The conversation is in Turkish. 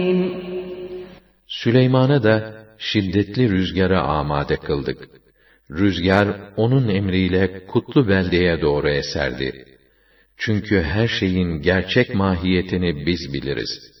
Süleyman'a da şiddetli rüzgara amade kıldık. Rüzgar onun emriyle kutlu beldeye doğru eserdi. Çünkü her şeyin gerçek mahiyetini biz biliriz.